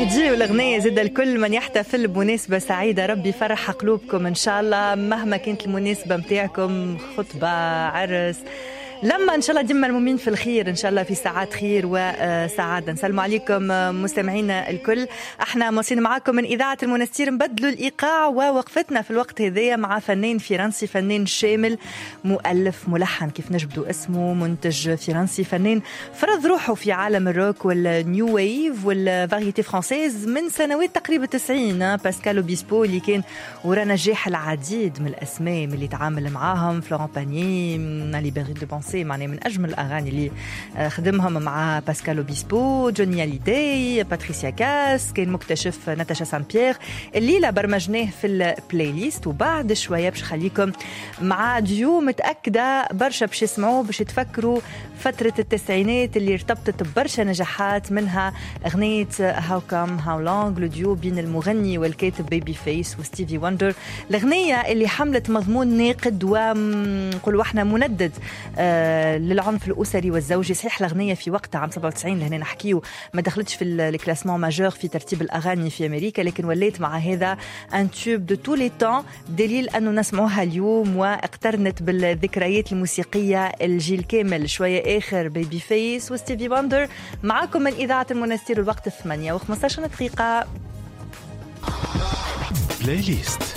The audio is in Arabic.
يهديه والأغنية زد الكل من يحتفل بمناسبة سعيدة. ربي فرح قلوبكم إن شاء الله مهما كانت المناسبة متاعكم، خطبة، عرس، لما إن شاء الله ديما المؤمنين في الخير، إن شاء الله في ساعات خير وسعادة. نسلم عليكم مستمعينا الكل. احنا مواصلين معاكم من إذاعة المنستير، نبدلوا الإيقاع ووقفتنا في الوقت هذايا مع فنان فرنسي، فنان شامل، مؤلف، ملحن كيف نجبدوا اسمه، منتج فرنسي، فنان فرض روحه في عالم الروك والنيو ويف والفاريتي فرانسيز من سنوات تقريبا 90. باسكال أوبيسبو اللي كان ورا نجاح العديد من الأسماء اللي تعامل معاهم، فلوران بانيي، ليبري دو بونسي، معني من أجمل الأغاني اللي خدمهم مع باسكال أوبيسبو، جوني هاليداي، باتريسيا كاس، كان مكتشف ناتاشا سان بيير. الليلة برمجناه في البلاي ليست، وبعد شوية باش خليكم مع ديو متأكدة برشا باش يسمعوه، باش تفكروا فترة التسعينات اللي ارتبطت ببرشا نجاحات، منها أغنية هاو كام هاو لونج، الديو بين المغني والكاتب بيبي فيس وستيفي وندر. الأغنية اللي حملت مضمون ناقد ونقولوا احنا مندد للعنف الأسري والزوجي. صحيح الأغنية في وقتها عام 97 اللي هنا نحكيه ما دخلتش في الكلاسمون ماجور في ترتيب الأغاني في أمريكا، لكن وليت مع هذا ان توب دو تو لي طون، دليل أنه نسمعوها اليوم واقترنت بالذكريات الموسيقية الجيل كامل. شوية آخر بيبي فيس وستيفي وندر معاكم من إذاعة المنستير، الوقت 8:15 دقيقة. بلاي ليست